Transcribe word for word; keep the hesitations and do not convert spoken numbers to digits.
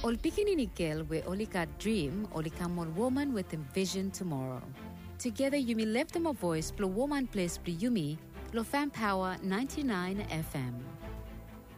Ol pikininikel we olika dream olika mon woman with a vision tomorrow. Together you may lift them a voice, blow woman place, yumi, lo fan power ninety-nine F M.